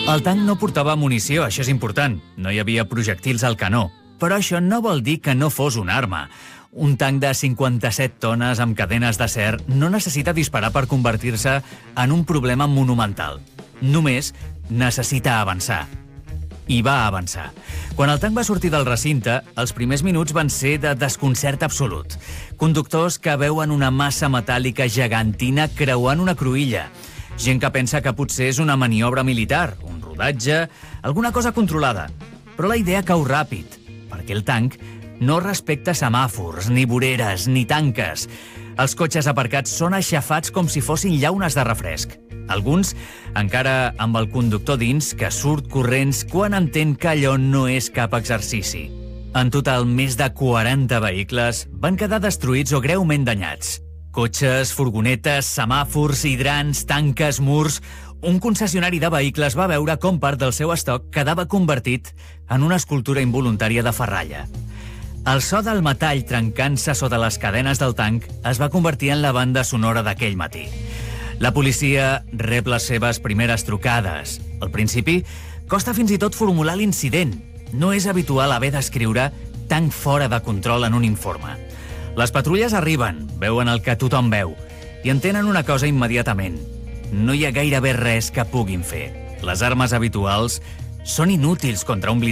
El tanc no portava munició, això és important. No hi havia projectils al canó. Però això no vol dir que no fos una arma. Un tanc de 57 tones amb cadenes d'acer no necessita disparar per convertir-se en un problema monumental. Només necessita avançar. I va avançar. Quan el tanc va sortir del recinte, els primers minuts van ser de desconcert absolut. Conductors que veuen una massa metàl·lica gegantina creuant una cruïlla. Gent que pensa que potser és una maniobra militar, un rodatge, alguna cosa controlada. Però la idea cau ràpid, perquè el tanc no respecta semàfors, ni voreres, ni tanques. Els cotxes aparcats són aixafats com si fossin llaunes de refresc. Alguns encara amb el conductor dins, que surt corrents quan entén que allò no és cap exercici. En total, més de 40 vehicles van quedar destruïts o greument danyats. Cotxes, furgonetes, semàfors, hidrants, tanques, murs... Un concessionari de vehicles va veure com part del seu estoc quedava convertit en una escultura involuntària de ferralla. El so del metall trencant-se sota les cadenes del tanc es va convertir en la banda sonora d'aquell matí. La policia rep les seves primeres trucades. Al principi, costa fins i tot formular l'incident. No és habitual haver d'escriure tanc fora de control en un informe. Les patrulles arriben, veuen el que tothom veu i entenen una cosa immediatament. No hi ha gairebé res que puguin fer. Les armes habituals són inútils contra un blindat.